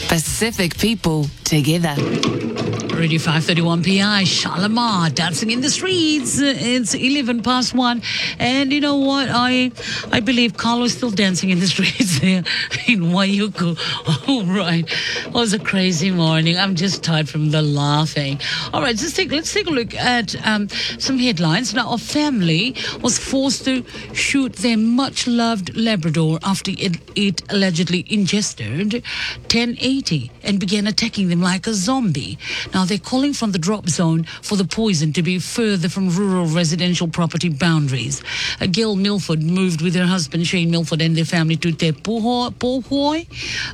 Pacific people together. Radio 531 PI, Shalimar, dancing in the streets. It's 11 past 1. And you know what? I believe Carlo's still dancing in the streets there in Waiuku. All right. It was a crazy morning. I'm just tired from the laughing. All right, let's take a look at some headlines. Now, a family was forced to shoot their much-loved Labrador after it allegedly ingested 1080 and began attacking them like a zombie. Now, they're calling from the drop zone for the poison to be further from rural residential property boundaries. Gail Milford moved with her husband, Shane Milford, and their family to Te Pohoi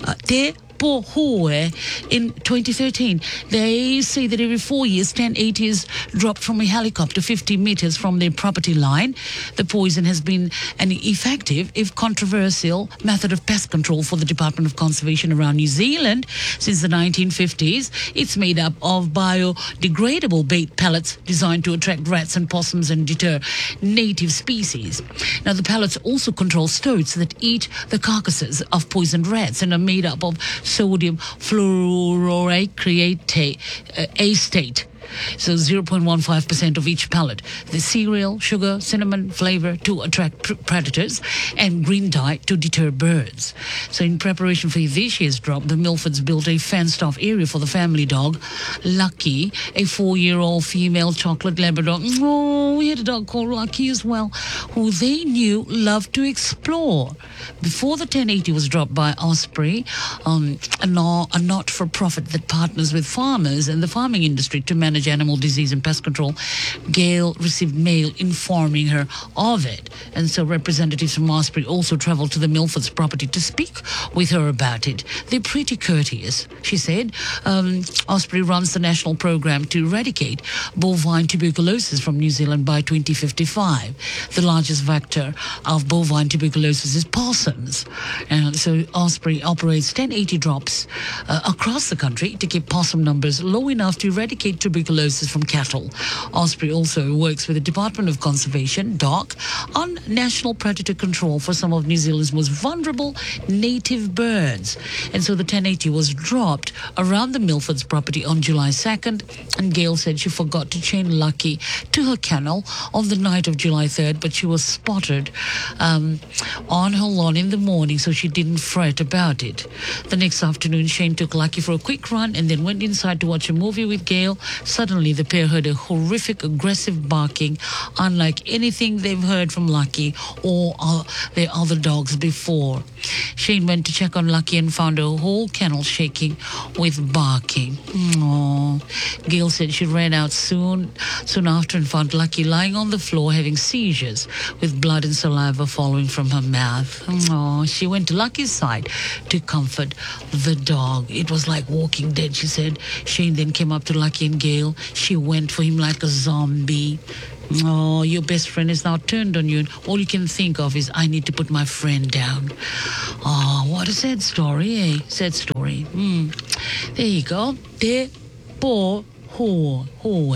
in 2013. They say that every 4 years, 1080 is dropped from a helicopter 50 meters from their property line. The poison has been an effective, if controversial, method of pest control for the Department of Conservation around New Zealand since the 1950s. It's made up of biodegradable bait pellets designed to attract rats and possums and deter native species. Now, the pellets also control stoats that eat the carcasses of poisoned rats and are made up of sodium fluoride acetate. So 0.15% of each pellet. The cereal, sugar, cinnamon flavor to attract predators, and green dye to deter birds. So in preparation for this year's drop, the Milfords built a fenced-off area for the family dog, Lucky, a 4-year-old female chocolate Labrador. Oh, we had a dog called Lucky as well, who they knew loved to explore. Before the 1080 was dropped by Osprey, a not-for-profit that partners with farmers and the farming industry to manage animal disease and pest control, Gail received mail informing her of it. And so representatives from Osprey also traveled to the Milford's property to speak with her about it. They're pretty courteous, she said. Osprey runs the national program to eradicate bovine tuberculosis from New Zealand by 2055. The largest vector of bovine tuberculosis is possums. And so Osprey operates 1080 drops across the country to keep possum numbers low enough to eradicate tuberculosis from cattle. Osprey also works with the Department of Conservation, DOC, on national predator control for some of New Zealand's most vulnerable native birds. And so the 1080 was dropped around the Milford's property on July 2nd, and Gail said she forgot to chain Lucky to her kennel on the night of July 3rd, but she was spotted on her lawn in the morning, so she didn't fret about it. The next afternoon, Shane took Lucky for a quick run and then went inside to watch a movie with Gail. Suddenly, the pair heard a horrific, aggressive barking, unlike anything they've heard from Lucky or their other dogs before. Shane went to check on Lucky and found her whole kennel shaking with barking. Aww. Gail said she ran out soon after and found Lucky lying on the floor having seizures with blood and saliva falling from her mouth. Aww. She went to Lucky's side to comfort the dog. It was like Walking Dead, she said. Shane then came up to Lucky and Gail. She went for him like a zombie. Oh, your best friend is now turned on you, and all you can think of is, I need to put my friend down. Oh, what a sad story, eh? Sad story. There you go. Te po ho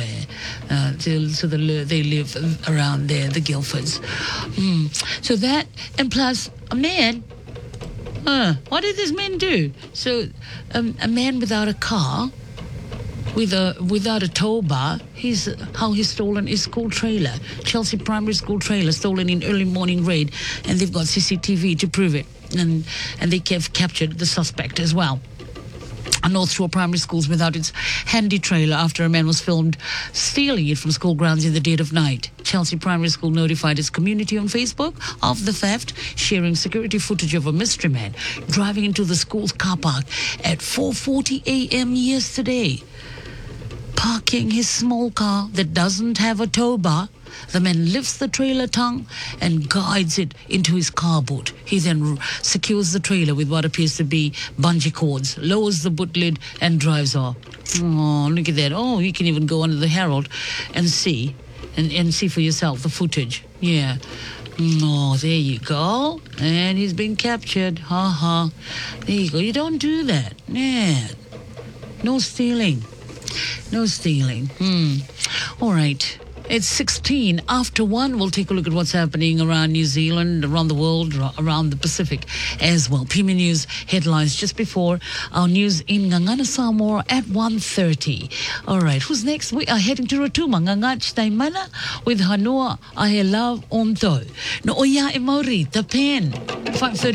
so they live around there, the Guildfords. So that, and plus, a man. What did this man do? So, a man without a car, without a tow bar, he's stolen his school trailer, Chelsea Primary School trailer, stolen in early morning raid, and they've got CCTV to prove it, and they have captured the suspect as well. A North Shore Primary School's without its handy trailer after a man was filmed stealing it from school grounds in the dead of night. Chelsea Primary School notified its community on Facebook of the theft, sharing security footage of a mystery man driving into the school's car park at 4:40 a.m. yesterday. Parking his small car that doesn't have a tow bar, the man lifts the trailer tongue and guides it into his car boot. He then secures the trailer with what appears to be bungee cords, lowers the boot lid and drives off. Oh, look at that. Oh, you can even go under the Herald and see for yourself the footage. Yeah. Oh, there you go. And he's been captured. Ha. There you go. You don't do that. Yeah. No stealing. No stealing. All right. It's 16 after 1. We'll take a look at what's happening around New Zealand, around the world, around the Pacific as well. PME News headlines just before our news in Ngangana Samoa at 1:30. All right, who's next? We are heading to Rotuma, Ngangach Taimana with Hanua Ahe Love Onto. No oya e Mauri, the pen. 5:30.